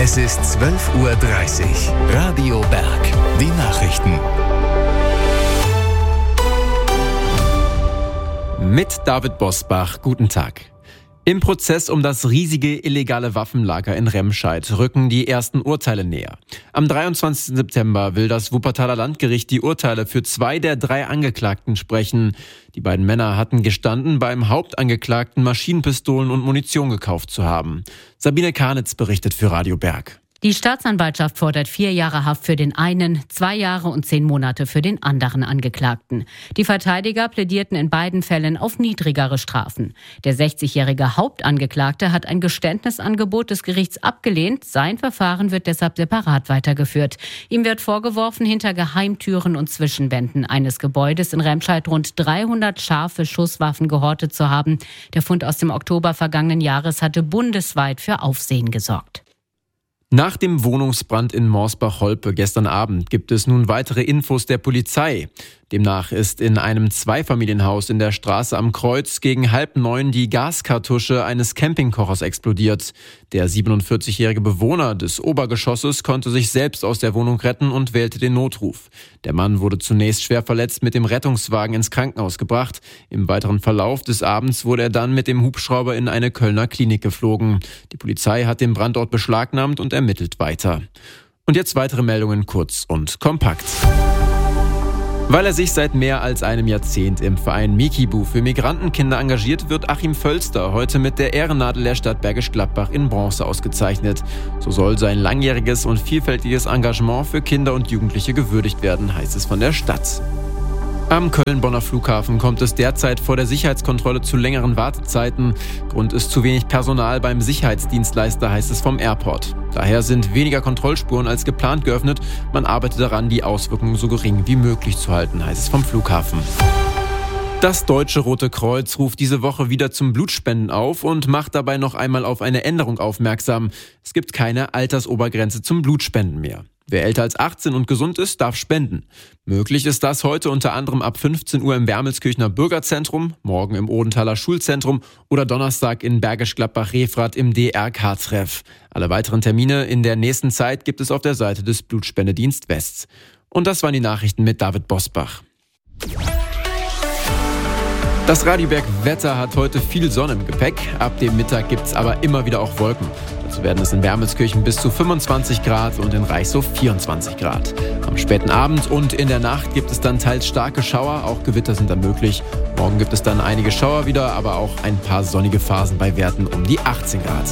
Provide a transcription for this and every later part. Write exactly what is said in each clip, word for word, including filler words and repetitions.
Es ist zwölf Uhr dreißig. Radio Berg. Die Nachrichten. Mit David Bosbach. Guten Tag. Im Prozess um das riesige illegale Waffenlager in Remscheid rücken die ersten Urteile näher. Am dreiundzwanzigsten September will das Wuppertaler Landgericht die Urteile für zwei der drei Angeklagten sprechen. Die beiden Männer hatten gestanden, beim Hauptangeklagten Maschinenpistolen und Munition gekauft zu haben. Sabine Karnitz berichtet für Radio Berg. Die Staatsanwaltschaft fordert vier Jahre Haft für den einen, zwei Jahre und zehn Monate für den anderen Angeklagten. Die Verteidiger plädierten in beiden Fällen auf niedrigere Strafen. Der sechzigjährige Hauptangeklagte hat ein Geständnisangebot des Gerichts abgelehnt. Sein Verfahren wird deshalb separat weitergeführt. Ihm wird vorgeworfen, hinter Geheimtüren und Zwischenwänden eines Gebäudes in Remscheid rund dreihundert scharfe Schusswaffen gehortet zu haben. Der Fund aus dem Oktober vergangenen Jahres hatte bundesweit für Aufsehen gesorgt. Nach dem Wohnungsbrand in Morsbach-Holpe gestern Abend gibt es nun weitere Infos der Polizei. Demnach ist in einem Zweifamilienhaus in der Straße am Kreuz gegen halb neun die Gaskartusche eines Campingkochers explodiert. Der siebenundvierzigjährige Bewohner des Obergeschosses konnte sich selbst aus der Wohnung retten und wählte den Notruf. Der Mann wurde zunächst schwer verletzt mit dem Rettungswagen ins Krankenhaus gebracht. Im weiteren Verlauf des Abends wurde er dann mit dem Hubschrauber in eine Kölner Klinik geflogen. Die Polizei hat den Brandort beschlagnahmt und ermittelt weiter. Und jetzt weitere Meldungen kurz und kompakt. Weil er sich seit mehr als einem Jahrzehnt im Verein Mikibu für Migrantenkinder engagiert, wird Achim Völster heute mit der Ehrennadel der Stadt Bergisch Gladbach in Bronze ausgezeichnet. So soll sein langjähriges und vielfältiges Engagement für Kinder und Jugendliche gewürdigt werden, heißt es von der Stadt. Am Köln-Bonner Flughafen kommt es derzeit vor der Sicherheitskontrolle zu längeren Wartezeiten. Grund ist zu wenig Personal beim Sicherheitsdienstleister, heißt es vom Airport. Daher sind weniger Kontrollspuren als geplant geöffnet. Man arbeitet daran, die Auswirkungen so gering wie möglich zu halten, heißt es vom Flughafen. Das Deutsche Rote Kreuz ruft diese Woche wieder zum Blutspenden auf und macht dabei noch einmal auf eine Änderung aufmerksam. Es gibt keine Altersobergrenze zum Blutspenden mehr. Wer älter als achtzehn und gesund ist, darf spenden. Möglich ist das heute unter anderem ab fünfzehn Uhr im Wermelskirchener Bürgerzentrum, morgen im Odenthaler Schulzentrum oder Donnerstag in Bergisch Gladbach-Refrath im D R K-Treff. Alle weiteren Termine in der nächsten Zeit gibt es auf der Seite des Blutspendedienst West. Und das waren die Nachrichten mit David Bosbach. Das Radio Berg Wetter hat heute viel Sonne im Gepäck. Ab dem Mittag gibt es aber immer wieder auch Wolken. Dazu werden es in Wermelskirchen bis zu fünfundzwanzig Grad und in Reichshof vierundzwanzig Grad. Am späten Abend und in der Nacht gibt es dann teils starke Schauer, auch Gewitter sind dann möglich. Morgen gibt es dann einige Schauer wieder, aber auch ein paar sonnige Phasen bei Werten um die achtzehn Grad.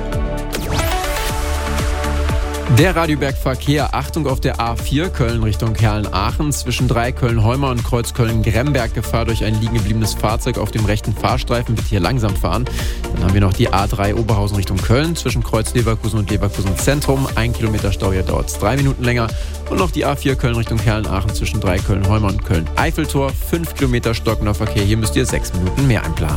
Der Radioberg-Verkehr, Achtung auf der A vier Köln Richtung Herlen-Aachen, zwischen drei Köln-Heumer und Kreuz Köln-Gremberg, Gefahr durch ein liegen gebliebenes Fahrzeug auf dem rechten Fahrstreifen, bitte hier langsam fahren. Dann haben wir noch die A drei Oberhausen Richtung Köln, zwischen Kreuz Leverkusen und Leverkusen Zentrum, ein Kilometer Stau, hier dauert es drei Minuten länger. Und noch die A vier Köln Richtung Herlen-Aachen, zwischen drei Köln-Heumer und Köln-Eiffeltor, fünf Kilometer stockender Verkehr, hier müsst ihr sechs Minuten mehr einplanen.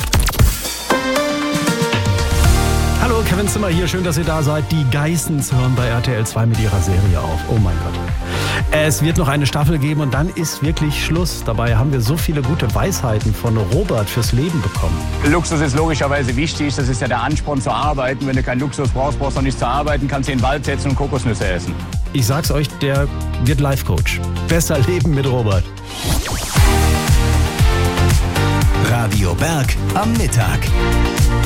Hallo, Kevin Zimmer hier. Schön, dass ihr da seid. Die Geissens hören bei R T L zwei mit ihrer Serie auf. Oh mein Gott. Es wird noch eine Staffel geben und dann ist wirklich Schluss. Dabei haben wir so viele gute Weisheiten von Robert fürs Leben bekommen. Luxus ist logischerweise wichtig. Das ist ja der Ansporn zu arbeiten. Wenn du keinen Luxus brauchst, brauchst du auch nicht zu arbeiten. Kannst in den Wald setzen und Kokosnüsse essen. Ich sag's euch, der wird Life-Coach. Besser leben mit Robert. Radio Berg am Mittag.